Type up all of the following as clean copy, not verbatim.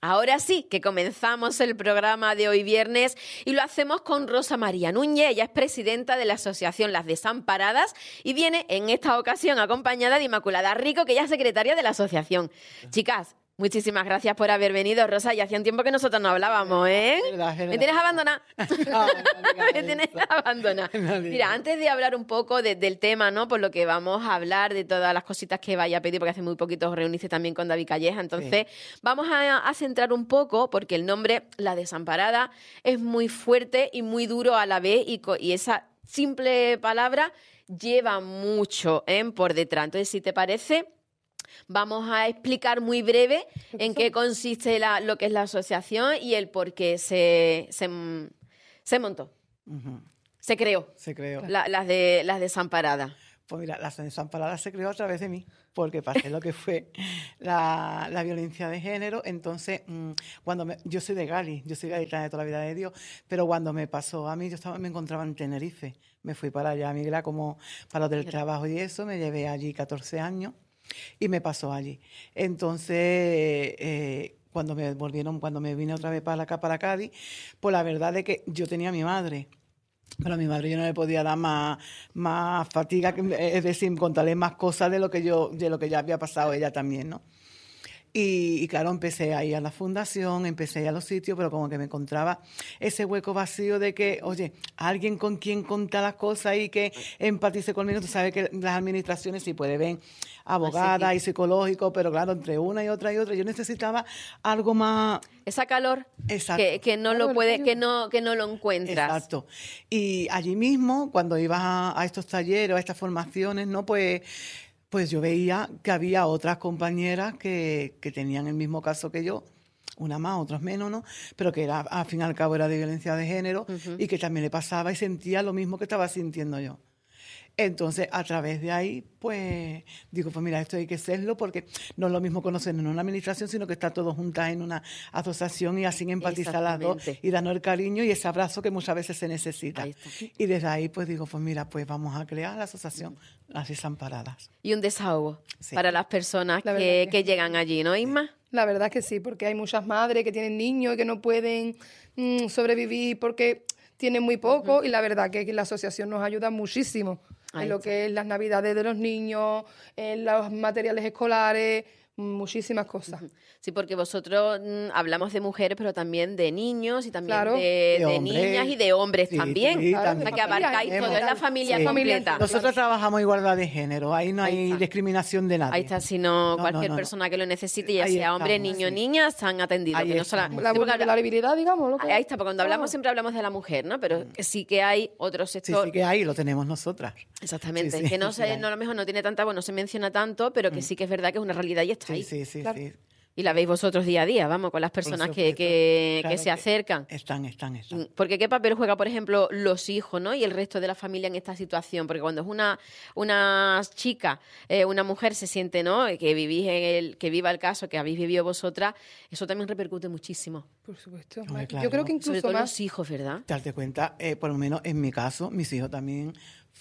Ahora sí, que comenzamos el programa de hoy viernes y lo hacemos con Rosa María Núñez. Ella es presidenta de la asociación Las Desamparadas y viene en esta ocasión acompañada de Inmaculada Rico, que ella es secretaria de la asociación. Chicas, muchísimas gracias por haber venido, Rosa. Ya hacía un tiempo que nosotros no hablábamos, ¿eh? Me tienes abandonada. Me tienes abandonada. Mira, antes de hablar un poco del tema, ¿no? Por lo que vamos a hablar, de todas las cositas que vaya a pedir, porque hace muy poquito os reuniste también con David Calleja. Entonces, vamos a centrar un poco, porque el nombre La Desamparada es muy fuerte y muy duro a la vez, y esa simple palabra lleva mucho por detrás. Entonces, si te parece, vamos a explicar muy breve en qué consiste lo que es la asociación y el por qué se montó. Se creó. Las Desamparadas. Pues mira, Las Desamparadas se creó a través de mí, porque pasé lo que fue la violencia de género. Entonces, yo soy de Gali, yo soy gaditana de toda la vida de Dios, pero cuando me pasó a mí, me encontraba en Tenerife. Me fui para allá a migrar como para lo del trabajo y eso, me llevé allí 14 años. Y me pasó allí. Entonces, cuando me vine otra vez para acá, para Cádiz, pues la verdad es que yo tenía a mi madre, pero a mi madre yo no le podía dar más fatiga, es decir, contarle más cosas de lo que ya había pasado ella también, ¿no? Y claro, empecé a ir a la fundación, empecé a ir a los sitios, pero como que me encontraba ese hueco vacío de que, oye, alguien con quien contar las cosas y que empatice conmigo. Tú sabes que las administraciones sí puede ver abogada y psicológico, pero claro, entre una y otra, yo necesitaba algo más. Esa calor que no lo puede, que no lo encuentras. Exacto. Y allí mismo, cuando ibas a estos talleres, a estas formaciones, ¿no? Pues yo veía que había otras compañeras que tenían el mismo caso que yo, una más, otras menos, ¿no? Pero que al fin y al cabo era de violencia de género y que también le pasaba y sentía lo mismo que estaba sintiendo yo. Entonces, a través de ahí, pues, digo, pues mira, esto hay que hacerlo porque no es lo mismo conocer en una administración, sino que está todos juntas en una asociación y así empatizar las dos y darnos el cariño y ese abrazo que muchas veces se necesita. Y desde ahí, pues digo, pues mira, pues vamos a crear la asociación Las Desamparadas. Y un desahogo para las personas que llegan allí, ¿no, Isma? La verdad que sí, porque hay muchas madres que tienen niños y que no pueden sobrevivir porque tienen muy poco y la verdad que la asociación nos ayuda muchísimo en lo que es las navidades de los niños, en los materiales escolares, muchísimas cosas. Sí, porque vosotros hablamos de mujeres, pero también de niños y también de niñas y de hombres también. Sí, claro, también. O sea, que abarcáis toda la familia completa. Nosotros trabajamos igualdad de género, ahí no hay discriminación de nadie. Ahí está, sino cualquier persona que lo necesite, ya sea hombre, niño, niña, están atendidos. La vulnerabilidad, digamos. Ahí está, porque cuando hablamos siempre hablamos de la mujer, ¿no? Pero sí que hay otro sector. Sí que hay, lo tenemos nosotras. Exactamente, que no a lo mejor no tiene tanta, no se menciona tanto, pero que sí que es verdad que es una realidad y está ahí. Sí. Y la veis vosotros día a día, vamos, con las personas que se acercan. Están. Porque ¿qué papel juega, por ejemplo, los hijos, ¿no? Y el resto de la familia en esta situación? Porque cuando es una chica, una mujer se siente, ¿no? Que viva el caso que habéis vivido vosotras, eso también repercute muchísimo. Por supuesto. Hombre, claro. Yo creo que incluso sobre todo más los hijos, ¿verdad? Darte cuenta, por lo menos en mi caso, mis hijos también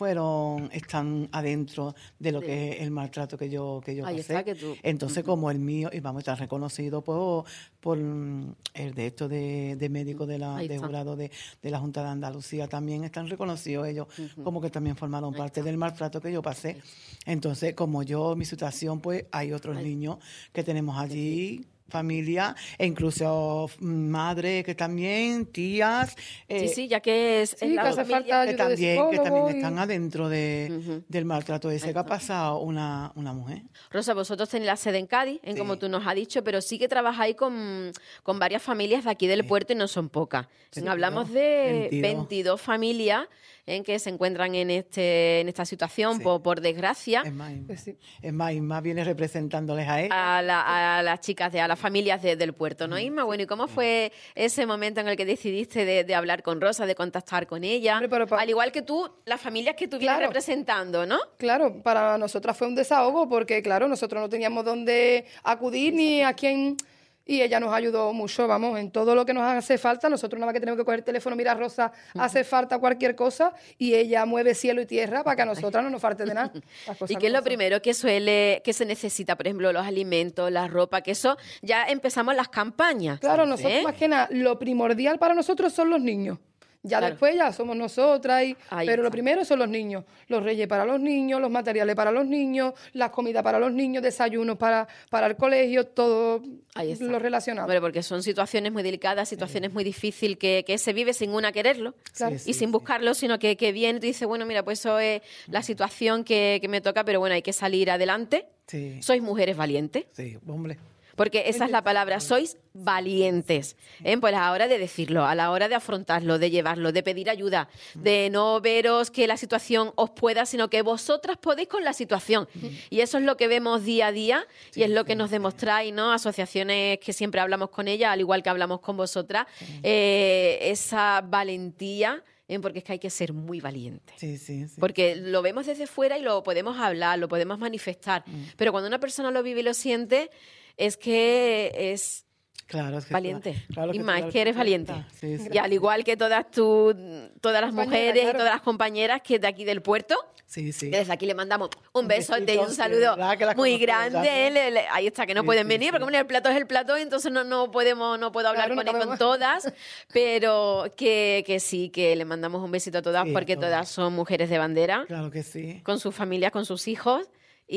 están adentro de lo que es el maltrato que yo pasé. Entonces, como el mío, y vamos a estar reconocido por el de esto de médico de jurado de la Junta de Andalucía, también están reconocidos ellos como que también formaron parte del maltrato que yo pasé. Entonces, como mi situación, pues hay otros niños que tenemos allí, familia, e incluso madres que también, tías. Ya que es que hace falta que también están adentro del maltrato ese que ha pasado una mujer. Rosa, vosotros tenéis la sede en Cádiz, como tú nos has dicho, pero sí que trabajáis con varias familias de aquí del puerto y no son pocas. Hablamos de 22 familias en que se encuentran en esta situación, por desgracia. Es más, Isma viene representándoles a ella. A las chicas, a las familias del puerto, ¿no, Isma? Bueno, ¿y cómo fue ese momento en el que decidiste de hablar con Rosa, de contactar con ella? Al igual que tú, las familias que tú vienes representando, ¿no? Claro, para nosotras fue un desahogo porque, claro, nosotros no teníamos dónde acudir ni a quién. y ella nos ayudó mucho, vamos, en todo lo que nos hace falta. Nosotros nada más que tenemos que coger el teléfono, mira, Rosa, hace falta cualquier cosa, y ella mueve cielo y tierra para que a nosotras no nos falte de nada. ¿Y qué es lo primero que se necesita? Por ejemplo, los alimentos, la ropa, que eso ya empezamos las campañas. Claro, nosotros más que nada, lo primordial para nosotros son los niños. Ya Claro. después ya somos nosotras, Ahí pero lo está. primero son los niños. Los reyes para los niños, los materiales para los niños, las comidas para los niños, desayunos para el colegio, todo Ahí está. lo relacionado. Hombre, porque son situaciones muy delicadas, situaciones muy difíciles que se vive sin una quererlo Claro. y sin buscarlo, sino que viene y tú dices, bueno, mira, pues eso es la situación que me toca, pero bueno, hay que salir adelante. Sí, Sois mujeres valientes. sí, hombre. Porque esa es la palabra, sois valientes, pues a la hora de decirlo, a la hora de afrontarlo, de llevarlo, de pedir ayuda, de no veros que la situación os pueda, sino que vosotras podéis con la situación. Y eso es lo que vemos día a día y es lo que nos demostráis, ¿no? Asociaciones que siempre hablamos con ellas, al igual que hablamos con vosotras, esa valentía, porque es que hay que ser muy valiente. Sí, sí, sí. Porque lo vemos desde fuera y lo podemos hablar, lo podemos manifestar. Pero cuando una persona lo vive y lo siente, es que es Claro, es que valiente. claro Y que más, tú es que eres valiente. Sí, sí. Y al igual que todas las mujeres claro. y todas las compañeras que de aquí del puerto, Sí, sí. que desde aquí le mandamos un besote y besito, un sí, saludo verdad que las muy conozco grande. también. Ahí está, que no Sí, pueden sí, venir, sí. porque bueno, el plato es el plato, entonces no puedo hablar Claro, no con cabemos. todas, pero que sí, que le mandamos un besito a todas, Sí, a porque todas. todas son mujeres de bandera, Claro que sí. con sus familias, con sus hijos.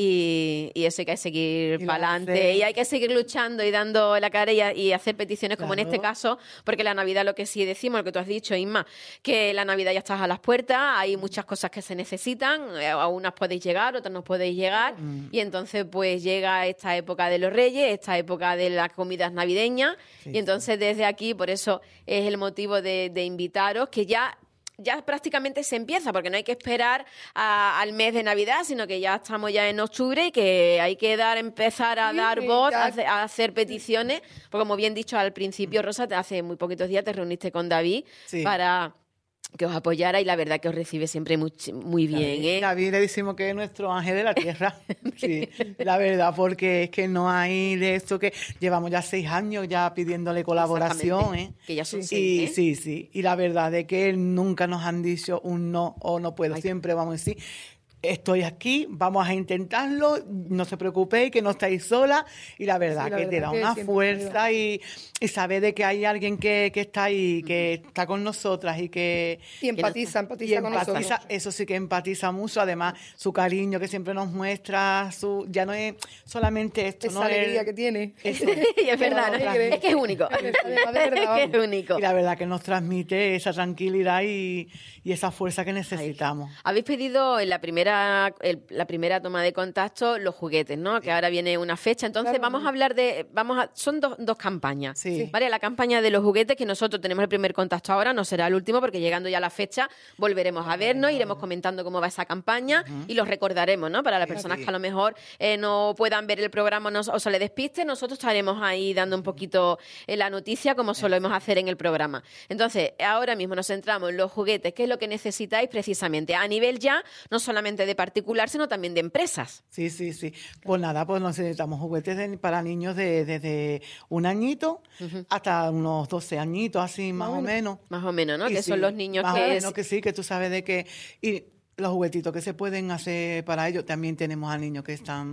Y eso hay que seguir Y lo para adelante hace- y hay que seguir luchando y dando la cara y hacer peticiones como en este Claro. caso, porque la Navidad, lo que sí decimos, lo que tú has dicho, Isma, que la Navidad ya está a las puertas, hay muchas cosas que se necesitan, a unas podéis llegar, otras no podéis llegar, y entonces pues llega esta época de los Reyes, esta época de las comidas navideñas, Sí, y entonces desde aquí, por eso es el motivo de invitaros, que ya prácticamente se empieza, porque no hay que esperar al mes de Navidad, sino que ya estamos ya en octubre y que hay que empezar a Sí, dar sí, voz, ya. a hacer peticiones, porque como bien dicho al principio, Rosa, hace muy poquitos días te reuniste con David Sí. para que os apoyara y la verdad que os recibe siempre muy bien, ¿eh? David le decimos que es nuestro ángel de la tierra. Sí, la verdad, porque es que no hay de esto que llevamos ya 6 años ya pidiéndole colaboración, Exactamente, ¿eh? que ya son Y 6, ¿eh? sí, sí. Y la verdad es que nunca nos han dicho un no o no puedo. Siempre vamos a decir, estoy aquí, vamos a intentarlo, no se preocupéis, que no estáis sola. Y la verdad Sí, la que te verdad da que una siempre fuerza y saber de que hay alguien que está ahí, que está con nosotras y que... Y empatiza Y con nosotros. eso sí que empatiza mucho, además su cariño que siempre nos muestra, ya no es solamente esto, Esa no alegría es, que tiene. eso. Y es verdad, ¿no? alegre. Es que es único. De verdad, Es que es único. Y la verdad que nos transmite esa tranquilidad y esa fuerza que necesitamos. Habéis pedido en la primera toma de contacto los juguetes, ¿no? Que ahora viene una fecha. Entonces Claro. vamos a hablar son dos campañas. Sí. ¿Vale? La campaña de los juguetes, que nosotros tenemos el primer contacto ahora, no será el último, porque llegando ya la fecha volveremos a vernos, iremos comentando cómo va esa campaña y los recordaremos, ¿no? Para las personas que a lo mejor no puedan ver el programa o se les despiste, nosotros estaremos ahí dando un poquito la noticia, como solemos hacer en el programa. Entonces, ahora mismo nos centramos en los juguetes, que es lo que necesitáis precisamente a nivel ya, no solamente de particular, sino también de empresas. Sí, sí, sí. Pues nada, pues necesitamos juguetes para niños desde 1 añito hasta unos 12 añitos, así más o menos. Más o menos, ¿no? Y Que sí, son los niños más o que menos que sí, que tú sabes de que... Y los juguetitos que se pueden hacer para ellos, también tenemos a niños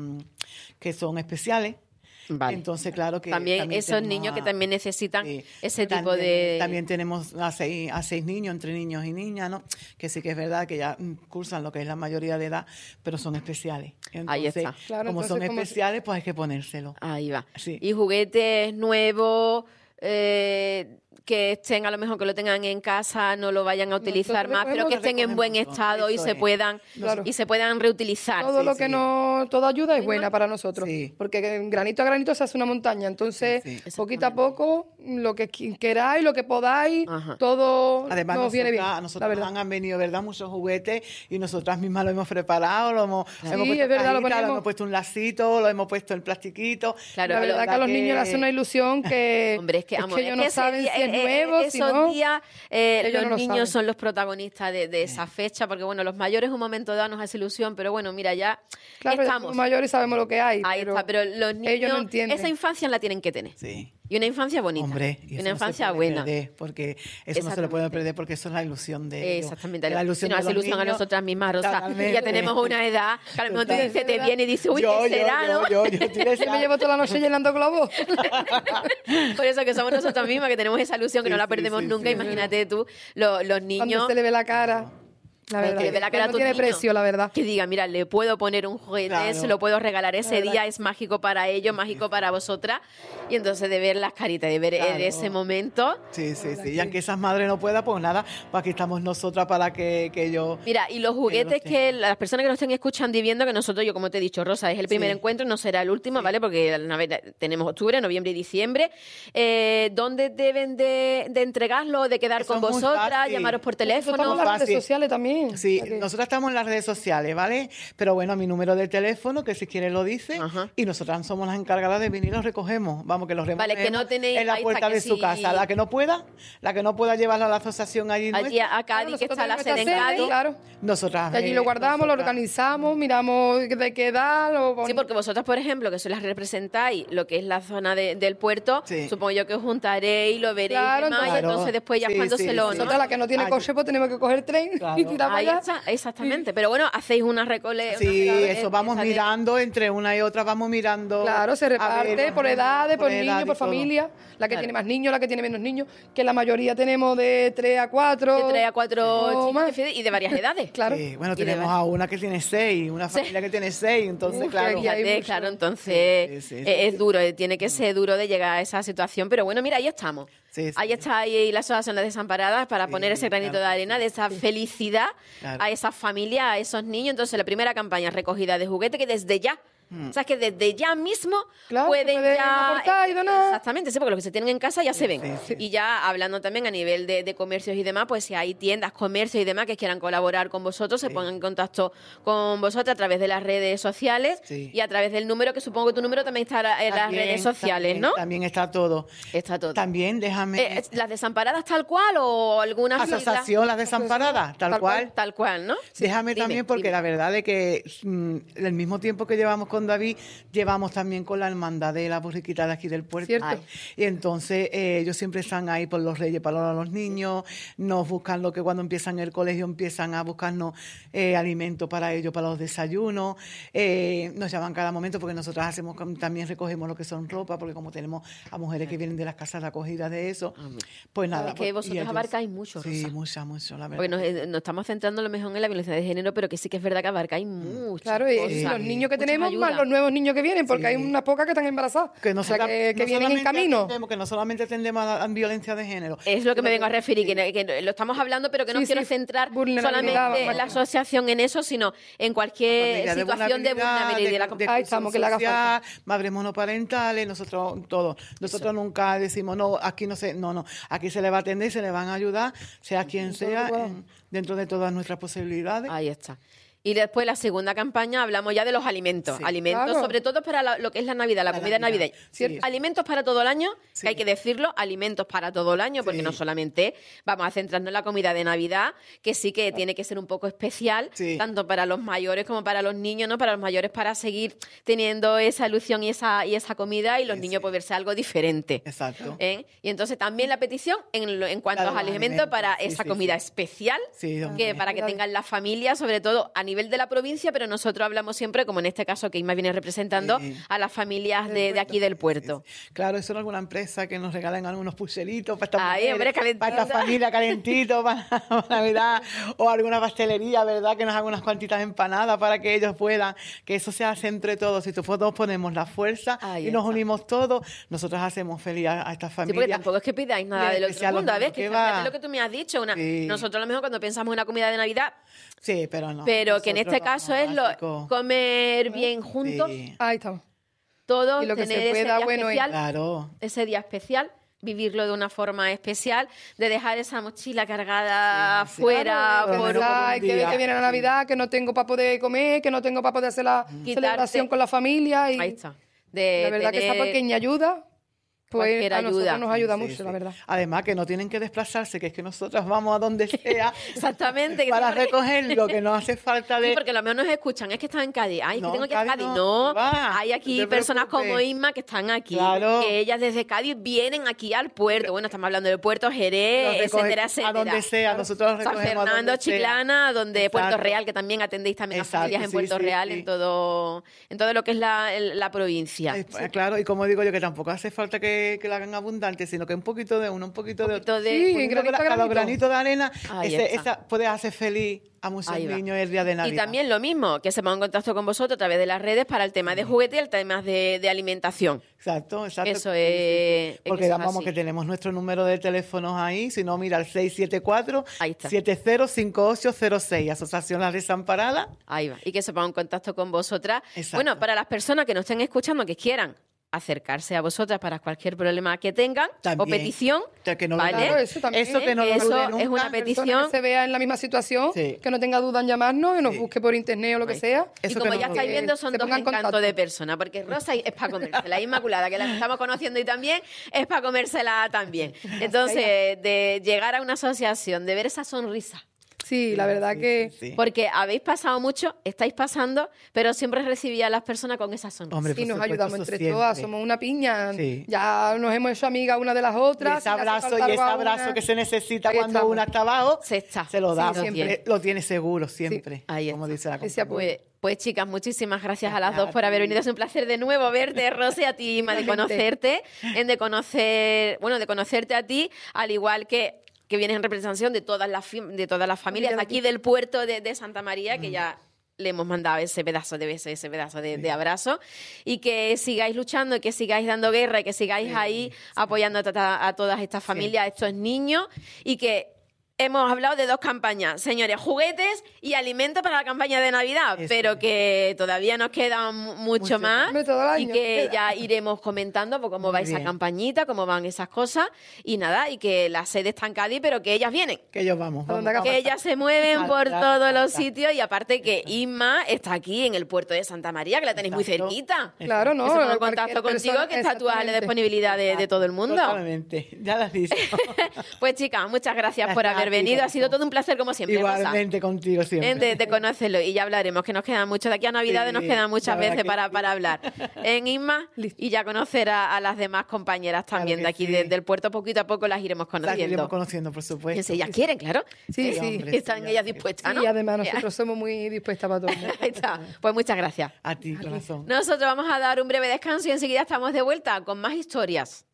que son especiales. Vale. Entonces, claro que... También esos tenemos niños que también necesitan sí. ese tipo de... También tenemos a seis niños, entre niños y niñas, ¿no? Que sí que es verdad que ya cursan lo que es la mayoría de edad, pero son especiales. Ahí Entonces, está. Claro, como entonces, son como especiales, pues hay que ponérselo. Ahí va. Sí. Y juguetes nuevos que estén, a lo mejor que lo tengan en casa, no lo vayan a utilizar Nosotros más, pero que recogemos, estén en buen recogemos estado y eso se es. puedan Claro. y se puedan reutilizar. Todo Sí, lo que sí. toda ayuda es buena para nosotros. Sí. Porque granito a granito se hace una montaña. Entonces, Sí, poquito a poco, lo que queráis, lo que podáis, Ajá. todo Además, nos viene bien. a la nosotros verdad. han venido, ¿verdad?, muchos juguetes y nosotras mismas lo hemos preparado, lo hemos Sí, puesto es verdad, lo cajita, ponemos. hemos puesto un lacito, lo hemos puesto en plastiquito. Claro, La verdad que a los niños les hace una ilusión que, Hombre, es que, amor, ellos es no que ese saben día- si es nuevo, si esos no. días ellos los no lo niños saben. son los protagonistas de esa fecha, porque bueno, los mayores en un momento dado nos hace ilusión, pero bueno, mira, ya Claro, ya estamos. somos mayores y sabemos lo que hay. Ahí está, pero los niños, ellos no entienden. esa infancia la tienen que tener. Sí. Y una infancia bonita. Hombre, y y eso una no se infancia puede buena. perder, porque eso no se lo puede Exactamente. perder porque eso es la ilusión de ellos. Exactamente. La ilusión Si nos de hace los ilusión a niños, nosotras mismas, Rosa. totalmente. Ya tenemos una edad que a lo mejor tú dices, te Total. viene y dices, uy, yo, ¿qué será, no? yo estoy Yo me deseando- llevo toda la noche llenando globos. Por eso que somos nosotras mismas, que tenemos esa ilusión que Sí, no la sí, perdemos sí, nunca. sí. Imagínate tú, los niños... Cuando se le ve la cara. La verdad, que le ve la cara a no tu tiene niño, precio, la verdad. que diga, mira, le puedo poner un juguete, Claro. se lo puedo regalar ese verdad. día, es mágico para ellos, mágico para vosotras. Y entonces de ver las caritas, de ver Claro. en ese momento. Sí, sí, sí. Y aunque esas madres no puedan, pues nada, pues aquí estamos nosotras para que ellos... Mira, y los juguetes que las personas que nos estén escuchando y viendo, que nosotros, yo como te he dicho, Rosa, es el primer Sí. encuentro, no será el último, ¿vale? Porque tenemos octubre, noviembre y diciembre. ¿Dónde deben de entregarlo, de quedar Eso con es muy vosotras, fácil. llamaros por Nosotros estamos teléfono? en las redes Fácil. sociales también. Sí, O sea que- nosotras estamos en las redes sociales, ¿vale? Pero bueno, mi número de teléfono, que si quiere lo dice, Ajá. y nosotras somos las encargadas de venir y los recogemos. Vamos, que los recogemos Vale, que no tenéis- en la ahí puerta está, que de su si- casa. La que no pueda llevarla a la asociación allí, Allí nuestra, a Cádiz, que Nosotros está la tenemos sede en esta sede, Cádiz. Claro. nosotras... Y allí lo guardamos, lo nosotras- organizamos, miramos de qué edad. Sí, porque vosotras, por ejemplo, que sois las representáis lo que es la zona del puerto, Sí. supongo yo que os juntaréis, lo veréis Claro, y demás, y claro. entonces después ya Sí, cuando sí, se lo... sí. ¿no? Nosotros, la que no tiene Ay. coche, pues tenemos que coger tren Claro. y tirar Ahí para allá. está, exactamente. Pero bueno, hacéis una Sí, eso vamos mirando, entre una y otra vamos mirando. Claro, se a reparte ver, por edades, por edad niños, y por todo. familia. La que Claro. tiene más niños, la que tiene menos niños, que la mayoría tenemos de 3 a 4. de 3 a 4 o chicos más. y de varias edades. Claro. Sí, bueno, Y de tenemos verdad. a una que tiene 6, una familia que tiene 6, entonces, Uf, claro. aquí hay Fíjate, mucho. claro, entonces Sí, sí, sí, es duro, tiene que ser duro de llegar a esa situación, pero bueno, mira, ahí estamos. Sí, sí. Ahí está ahí la Asociación Las Desamparadas para Sí, poner ese granito claro de que arena de esa felicidad Claro. a esa familia, a esos niños. Entonces, la primera campaña recogida de juguete que desde ya, o sea, que desde ya mismo Claro, pueden pueden ya... aportar y donar. Exactamente, sí, porque los que se tienen en casa ya se ven. sí, sí. Y ya hablando también a nivel de comercios y demás, pues si hay tiendas, comercios y demás que quieran colaborar con vosotros, se pongan en contacto con vosotros a través de las redes sociales Sí. y a través del número, que supongo que tu número también estará en las También, redes sociales, también, ¿no? También está todo. Está todo. También déjame... ¿Las desamparadas tal cual o algunas siglas? Asociación Las Desamparadas, tal cual. Tal cual, ¿no? Déjame Dime, también, porque dime. la verdad es que el mismo tiempo que llevamos con David, llevamos también con la hermandad de la borriquita de aquí del puerto. Cierto. Ay. Y entonces ellos siempre están ahí por los Reyes para los niños, nos buscan lo que cuando empiezan el colegio empiezan a buscarnos alimentos para ellos, para los desayunos. Nos llaman cada momento porque nosotras hacemos también recogemos lo que son ropa, porque como tenemos a mujeres que vienen de las casas de acogida de eso, pues nada. Es que pues, y vosotros abarcáis mucho, Sí, Rosa. mucho, la verdad. Porque nos estamos centrando a lo mejor en la violencia de género, pero que sí que es verdad que abarcáis mucho. Claro, y cosas, los niños que muchas tenemos, más ayudas. los nuevos niños que vienen, porque Sí. hay unas pocas que están embarazadas. que o sea, nosotras que no vienen en solamente camino. que no solamente atendemos a violencia de género. Es lo que me sino vengo a referir, que lo estamos hablando, pero que no Sí, quiero sí, centrar vulnerabilidad, solamente vamos. la asociación en eso, sino en cualquier Familia situación de vulnerabilidad. de la de Ahí estamos, que le haga social, madres monoparentales, nosotros todos. Nosotros nunca decimos, no, aquí no sé, no, aquí se le va a atender y se le van a ayudar, sea quien sea, dentro de todas nuestras posibilidades. Ahí está. Y después la segunda campaña hablamos ya de los alimentos. Sí. Alimentos, Claro. sobre todo para lo que es la Navidad, la comida Navidad, navideña. sí. Alimentos para todo el año, Sí. que hay que decirlo, alimentos para todo el año, porque Sí. no solamente vamos a centrarnos en la comida de Navidad, que sí que tiene que ser un poco especial, Sí. tanto para los mayores como para los niños, ¿no? Para los mayores para seguir teniendo esa ilusión y esa comida, y los Sí, niños sí. poder ser algo diferente. Exacto. Y entonces también la petición en cuanto La a de los los alimentos alimentos, para sí, esa sí, comida sí. especial, Sí, que hombre. para que tengan las familias, sobre todo a nivel de la provincia, pero nosotros hablamos siempre, como en este caso que Inma viene representando, Sí. a las familias de aquí del puerto. Claro, eso en alguna empresa que nos regalen algunos pucheritos para esta Ay, hombre, calentito. para esta familia calentito para Navidad, o alguna pastelería, ¿verdad? Que nos haga unas cuantitas empanadas para que ellos puedan, que eso se hace entre todos. Si todos ponemos la fuerza Ahí y nos está. unimos todos, nosotros hacemos feliz a esta Sí, familia. porque tampoco es que pidáis nada Y en del otro especial los mundo, ¿ves? niños Que que fíjate va. lo que tú me has dicho. Sí. Nosotros a lo mejor cuando pensamos en una comida de Navidad, Sí, pero no. pero que en Nosotros este caso vamos es lo básico. comer bien juntos, Sí, Ahí estamos. todos, Y lo que se tener ese pueda, día bueno, especial, claro. ese día especial, vivirlo de una forma especial, de dejar esa mochila cargada fuera Claro, por pensar que viene la Navidad, que no tengo para poder comer, que no tengo para poder hacer la celebración con la familia. Y Ahí está. la verdad que esa pequeña ayuda, pues cualquier a nosotros ayuda. nos ayuda Sí, mucho, sí. la verdad. Además que no tienen que desplazarse, que es que nosotras vamos a donde sea Exactamente. que para siempre- recoger lo que no hace falta Sí, de... porque lo mejor nos escuchan, es que están en Cádiz. Ay, No, que tengo que ir a Cádiz Cádiz. no, No, va, hay aquí no te personas preocupes. como Isma que están aquí. Claro. Que ellas desde Cádiz vienen aquí al puerto. Bueno, estamos hablando del puerto, Los Jerez, recoge- etcétera, etcétera. A donde sea, nosotros los San recogemos a Fernando, donde sea. Chiclana, donde Puerto Exacto. Real, que también atendéis también a Exacto, familias en sí, Puerto sí, Real, sí. en todo lo que es la provincia. Claro, y como digo yo, que tampoco hace falta que la hagan abundante, sino que un poquito de uno, un poquito de otro. poquito de- Sí, Poniendo granito a cada granito. granito de arena, Ahí está. puedes hacer feliz a muchos Ahí va. niños el día de Navidad. Y también lo mismo, que se pongan en contacto con vosotros a través de las redes para el tema de juguete y el tema de alimentación. Exacto. Eso Sí, es- es Porque que eso es vamos, así. que tenemos nuestro número de teléfonos ahí, si no, mira, el Ahí está. 674-705806, Asociación La Desamparada. Ahí va. Y que se pongan en contacto con vosotras. Exacto. Bueno, para las personas que nos estén escuchando, que quieran acercarse a vosotras para cualquier problema que tengan o También. petición, Que no lo ¿vale? Claro, eso también. Eso que no lo Eso dude es nunca. una Persona petición. que se vea en la misma situación, Sí. que no tenga duda en llamarnos y nos busque por internet o lo que sea. Y Eso como que ya no- estáis viendo, son se dos pongan en encantos contacto. de persona, porque Rosa es para comerse, la Inmaculada, que la estamos conociendo y también es para comérsela también. Entonces, de llegar a una asociación, de ver esa sonrisa, Sí, la verdad que... Sí. porque habéis pasado mucho, estáis pasando, pero siempre recibía a las personas con esa sonrisa. Hombre, Y por nos supuesto, ayudamos eso entre siempre. todas, somos una piña. Sí. Ya nos hemos hecho amigas una de las Y otras. ese si le hace abrazo, falta y ese algo a abrazo una- que se necesita Ahí cuando estamos. una está abajo, Se lo damos. Sí, siempre, lo tiene seguro, siempre. Ahí como está. dice la Ese compañera. apoyo. Pues chicas, muchísimas gracias a las Gracias dos por a haber ti. venido. Es un placer de nuevo verte, Rosy, a ti, Inma, de Igualmente. conocerte, de conocerte a ti, al igual que vienes en representación de todas las familias de aquí del puerto de Santa María, que ya le hemos mandado ese pedazo de beso, ese pedazo de abrazo, y que sigáis luchando, y que sigáis dando guerra, y que sigáis ahí apoyando a todas estas familias, a estos niños, y que hemos hablado de dos campañas, señores, juguetes y alimentos para la campaña de Navidad, Eso. pero que todavía nos queda mucho más Hombre, todo el y año que queda. ya iremos comentando pues, cómo va esa bien. campañita, cómo van esas cosas y nada, y que la sede está en Cádiz, pero que ellas vienen. Que ellos vamos. ¿A dónde vamos. haga Que ellas se mueven por Falta, todos los falta. sitios y aparte que Isma está aquí en el puerto de Santa María, que la tenéis muy Exacto. cerquita. Claro, ¿no? Que se ponga en Cualquier contacto contigo, persona- que está tú a la exactamente. disponibilidad de todo el mundo. Totalmente. Ya lo has dicho. Pues chicas, muchas gracias por Gracias a haber ti, venido. Ha corazón. sido todo un placer como siempre, Rosa. Igualmente contigo siempre. De conocerlo y ya hablaremos, que nos quedan mucho. De aquí a Navidades Sí, nos quedan muchas la verdad veces que para, sí. para hablar. En Isma Listo. y ya conocer a las demás compañeras también que de aquí sí. del puerto. Poquito a poco las iremos Las conociendo. iremos conociendo, por Que supuesto. si ellas quieren, claro. Sí, Sí, sí. hombre. Que están ellas dispuestas, ¿no? Y además nosotros somos muy dispuestas para todo. Ahí está. Pues muchas gracias. A ti, corazón. Nosotros vamos a dar un breve descanso y enseguida estamos de vuelta con más historias.